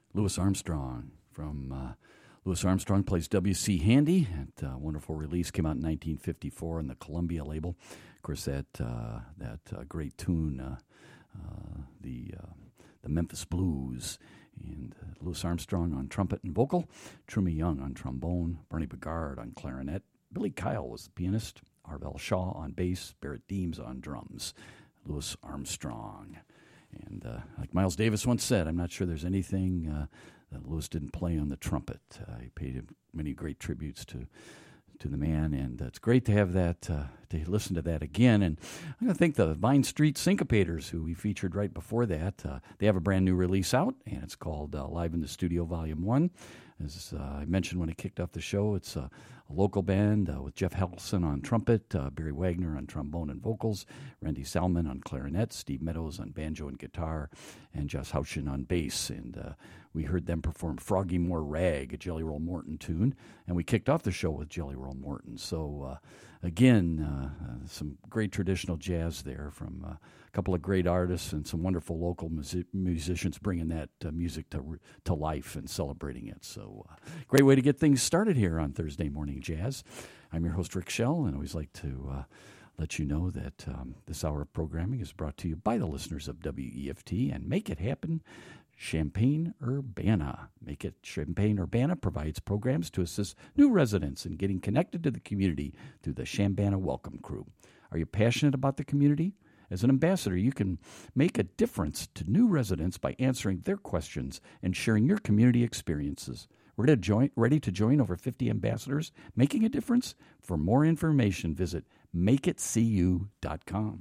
Louis Armstrong from Louis Armstrong plays W.C. Handy. That wonderful release came out in 1954 on the Columbia label. Of course, that great tune, the Memphis Blues, and Louis Armstrong on trumpet and vocal, Truman Young on trombone, Bernie Bigard on clarinet, Billy Kyle was the pianist, Arvell Shaw on bass, Barrett Deems on drums. Louis Armstrong. And like Miles Davis once said, I'm not sure there's anything that Louis didn't play on the trumpet. He paid him many great tributes to the man, and it's great to have that, to listen to that again. And I'm going to thank the Vine Street Syncopators, who we featured right before that. They have a brand new release out, and it's called Live in the Studio Volume 1. As I mentioned when I kicked off the show, it's a local band with Jeff Helson on trumpet, Barry Wagner on trombone and vocals, Randy Salmon on clarinet, Steve Meadows on banjo and guitar, and Josh Houchin on bass. And we heard them perform Froggy Moore Rag, a Jelly Roll Morton tune, and we kicked off the show with Jelly Roll Morton. So, again, some great traditional jazz there from a couple of great artists and some wonderful local musicians bringing that music to life and celebrating it. So, great way to get things started here on Thursday Morning Jazz. I'm your host, Rick Schell, and I always like to let you know that this hour of programming is brought to you by the listeners of WEFT and Make It Happen Champaign-Urbana. Make It Champaign-Urbana provides programs to assist new residents in getting connected to the community through the Chambana Welcome Crew. Are you passionate about the community? As an ambassador, you can make a difference to new residents by answering their questions and sharing your community experiences. Ready to join over 50 ambassadors making a difference? For more information, visit makeitcu.com.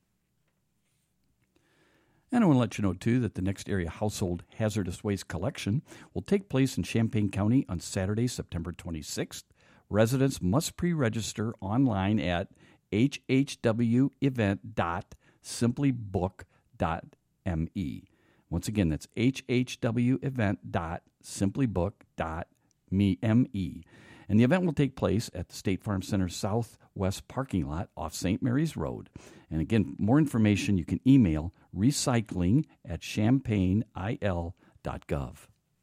And I want to let you know, too, that the next area household hazardous waste collection will take place in Champaign County on Saturday, September 26th. Residents must pre-register online at hhwevent.simplybook.me. Once again, that's hhwevent.simplybook.me. And the event will take place at the State Farm Center Southwest parking lot off St. Mary's Road. And again, more information you can email recycling@champaign.il.gov.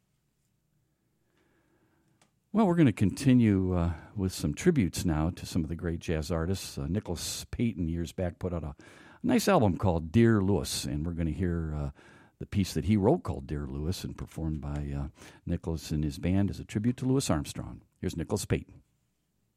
Well, we're going to continue with some tributes now to some of the great jazz artists. Nicholas Payton, years back, put out a nice album called Dear Louis, and we're going to hear the piece that he wrote called Dear Louis and performed by Nicholas and his band as a tribute to Louis Armstrong. Here's Nicholas Payton.